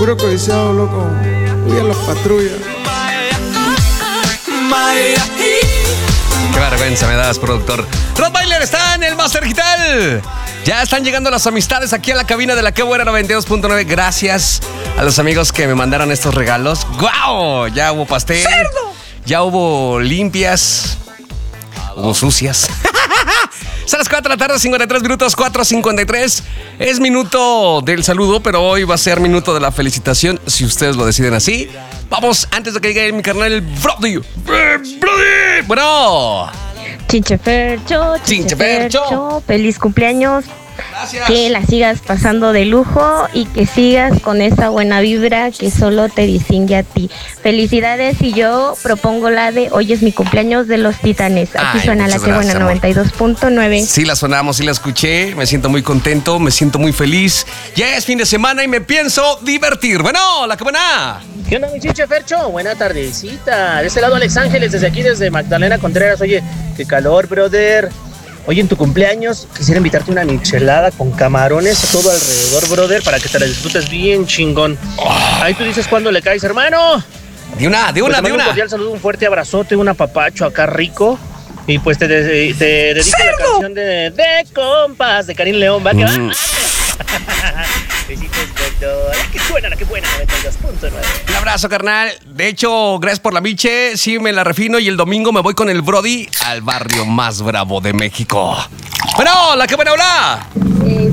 puro codiciado, loco. Uy, a la patrulla. Qué vergüenza me das, productor. Rottweiler está en el Master Digital. Ya están llegando las amistades aquí a la cabina de la Que Buena 92.9. Gracias a los amigos que me mandaron estos regalos. ¡Guau! Ya hubo pastel. ¡Cerdo! Ya hubo limpias. Hubo sucias. Son las 4 de la tarde, 53 minutos, 4:53. Es minuto del saludo, pero hoy va a ser minuto de la felicitación, si ustedes lo deciden así. Vamos, antes de que llegue mi carnal, el Brody. ¡Brody! Bueno. Chinchefercho, feliz cumpleaños. Gracias. Que la sigas pasando de lujo y que sigas con esa buena vibra que solo te distingue a ti. Felicidades, y yo propongo la de hoy es mi cumpleaños de los Titanes. Aquí suena la Que Buena 92.9. Sí la sonamos, sí la escuché. Me siento muy contento, me siento muy feliz. Ya es fin de semana y me pienso divertir. Bueno, la Que Buena. ¿Qué onda, mi Chinchefercho? Buena tardecita. De este lado, Alex Ángeles, desde aquí, desde Magdalena Contreras. Oye, qué calor, brother. Oye, en tu cumpleaños quisiera invitarte una michelada con camarones a todo alrededor, brother, para que te la disfrutes bien chingón. Ahí tú dices cuándo le caes, hermano. De una. Un cordial saludo, un fuerte abrazote, un apapacho acá rico. Y pues te dedico la canción de compas de Karim León, ¿va que va? Besitos, doctor. La que buena, 92.9. Un abrazo, carnal. De hecho, gracias por la miche. Sí, me la refino y el domingo me voy con el Brody al barrio más bravo de México. Bueno, la Que Buena, hola.